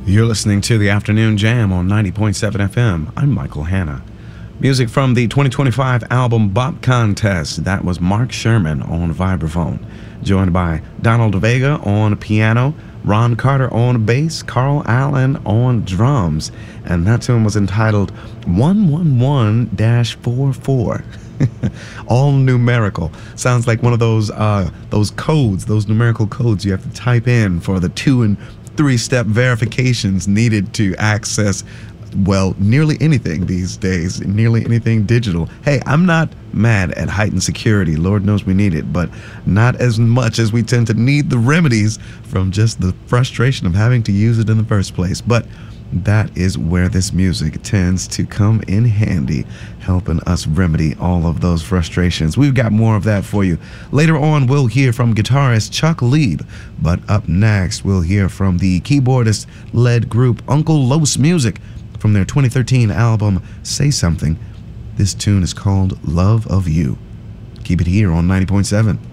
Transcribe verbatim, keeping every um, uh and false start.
You're listening to the Afternoon Jam on ninety point seven F M. I'm Michael Hanna. Music from the twenty twenty-five album Bop Contest. That was Mark Sherman on vibraphone, joined by Donald Vega on piano, Ron Carter on bass, Carl Allen on drums, and that tune was entitled one one one dash forty-four. All numerical. Sounds like one of those uh, those codes, those numerical codes you have to type in for the two and three-step verifications needed to access, well, nearly anything these days, nearly anything digital. Hey, I'm not mad at heightened security. Lord knows we need it, but not as much as we tend to need the remedies from just the frustration of having to use it in the first place. But that is where this music tends to come in handy, helping us remedy all of those frustrations. We've got more of that for you. Later on, we'll hear from guitarist Chuck Lieb, but up next, we'll hear from the keyboardist-led group Uncle Los Music from their twenty thirteen album Say Something. This tune is called Love of You. Keep it here on ninety point seven.